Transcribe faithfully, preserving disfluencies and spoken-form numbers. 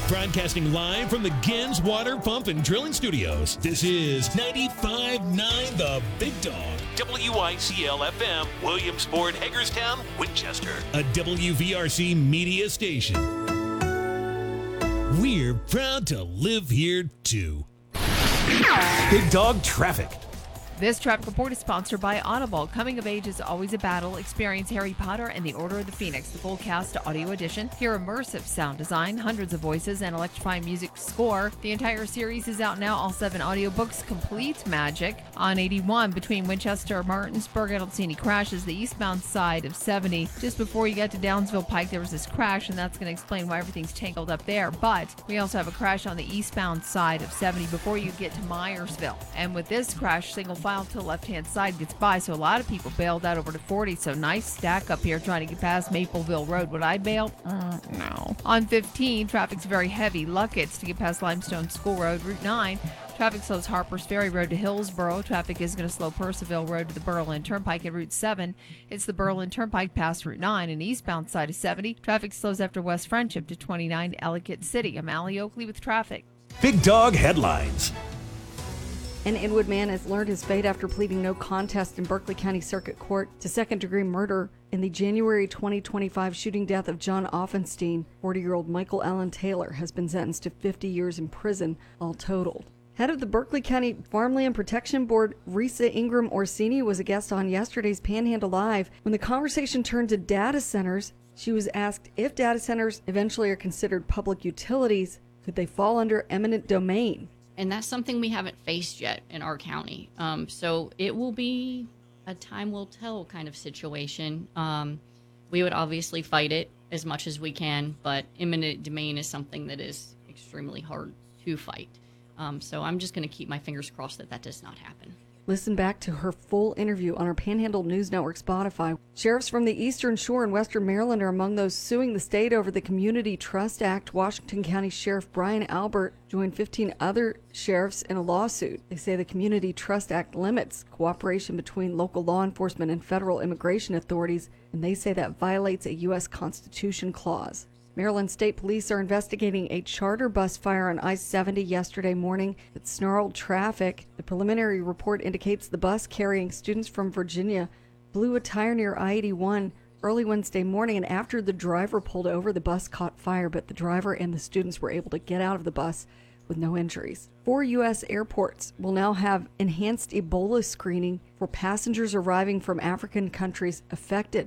Broadcasting live from the Gens Water Pump and Drilling Studios, this is ninety-five point nine The Big Dog. W I C L F M, Williamsport, Hagerstown, Winchester. A W V R C media station. We're proud to live here, too. Big Dog Traffic. This traffic report is sponsored by Audible. Coming of age is always a battle. Experience Harry Potter and the Order of the Phoenix, the full cast audio edition. Hear immersive sound design, hundreds of voices, and electrifying music score. The entire series is out now. All seven audiobooks complete magic. On eighty-one, between Winchester, Martinsburg, and Old crashes the eastbound side of seventy. Just before you get to Downsville Pike, there was this crash, and that's going to explain why everything's tangled up there. But we also have a crash on the eastbound side of seventy before you get to Myersville. And with this crash, single file to the left-hand side gets by, so a lot of people bailed out over to forty, so nice stack up here trying to get past Mapleville Road. Would I bail? Uh, no. On fifteen, traffic's very heavy. Luckett's to get past Limestone School Road. Route nine, traffic slows Harpers Ferry Road to Hillsboro. Traffic is going to slow Percival Road to the Berlin Turnpike. At Route seven, it's the Berlin Turnpike past Route nine and eastbound side of seventy. Traffic slows after West Friendship to twenty-nine Ellicott City. I'm Allie Oakley with traffic. Big Dog Headlines. An Inwood man has learned his fate after pleading no contest in Berkeley County Circuit Court to second-degree murder in the January twenty twenty-five shooting death of John Offenstein. forty-year-old Michael Allen Taylor has been sentenced to fifty years in prison, all totaled. Head of the Berkeley County Farmland Protection Board, Risa Ingram Orsini, was a guest on yesterday's Panhandle Live. When the conversation turned to data centers, she was asked if data centers eventually are considered public utilities, could they fall under eminent domain? And that's something we haven't faced yet in our county. Um, so it will be a time will tell kind of situation. Um, we would obviously fight it as much as we can, but eminent domain is something that is extremely hard to fight. Um, so I'm just going to keep my fingers crossed that that does not happen. Listen back to her full interview on our Panhandle News Network Spotify. Sheriffs from the Eastern Shore and Western Maryland are among those suing the state over the Community Trust Act. Washington County Sheriff Brian Albert joined fifteen other sheriffs in a lawsuit. They say the Community Trust Act limits cooperation between local law enforcement and federal immigration authorities, and they say that violates a U S Constitution clause. Maryland State Police are investigating a charter bus fire on I seventy yesterday morning that snarled traffic. The preliminary report indicates the bus carrying students from Virginia blew a tire near I eighty-one early Wednesday morning, and after the driver pulled over, the bus caught fire, but the driver and the students were able to get out of the bus with no injuries. Four U S airports will now have enhanced Ebola screening for passengers arriving from African countries affected